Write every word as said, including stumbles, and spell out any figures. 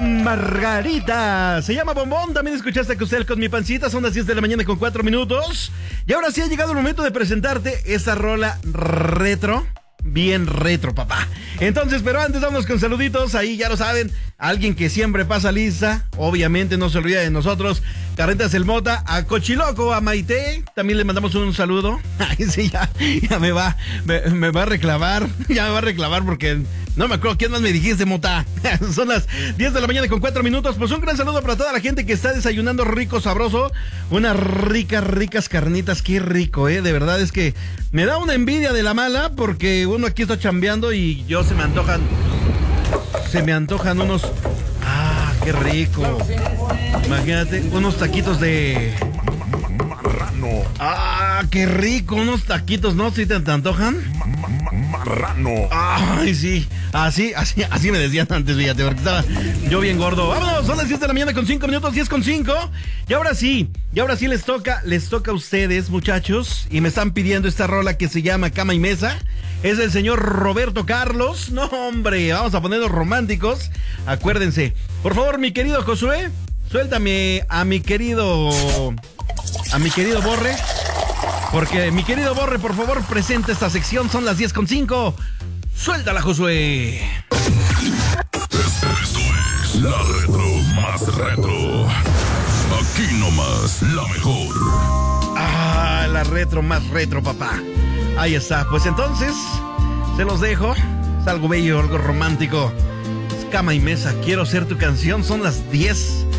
Margarita. Se llama Bombón. También escuchaste a Costel con mi pancita. Son las diez de la mañana con cuatro minutos. Y ahora sí ha llegado el momento de presentarte esa rola retro. Bien retro, papá. Entonces, pero antes vamos con saluditos. Ahí ya lo saben, alguien que siempre pasa lista. Obviamente no se olvida de nosotros. Carretas El Mota, a Cochiloco, a Maite. También le mandamos un saludo. Ay, sí, ya, ya me va, me, me va a reclamar. Ya me va a reclamar porque no me acuerdo quién más me dijiste, Mota. Son las diez de la mañana con cuatro minutos. Pues un gran saludo para toda la gente que está desayunando rico, sabroso. Unas ricas, ricas carnitas. Qué rico, eh. De verdad es que me da una envidia de la mala porque uno aquí está chambeando y yo se me antojan. Se me antojan unos. Ah, qué rico. Imagínate, unos taquitos de. Marrano. Ah, qué rico, unos taquitos, ¿no? ¿Sí te, te antojan? Marrano. Ay, sí, así, así, así me decían antes, fíjate, porque estaba yo bien gordo. Vámonos, son las diez de la mañana con cinco minutos, diez con cinco. Y ahora sí, y ahora sí les toca, les toca a ustedes, muchachos, y me están pidiendo esta rola que se llama Cama y Mesa. Es el señor Roberto Carlos. No, hombre, vamos a ponerlos románticos. Acuérdense, por favor, mi querido Josué, suéltame a mi querido, a mi querido Borre. Porque mi querido Borre, por favor, presenta esta sección. Son las diez con cinco. Suéltala, Josué. Esto es la retro más retro. Aquí nomás, la mejor. Ah, la retro más retro, papá. Ahí está. Pues entonces, se los dejo. Es algo bello, algo romántico. Es Cama y Mesa. Quiero ser tu canción. Son las diez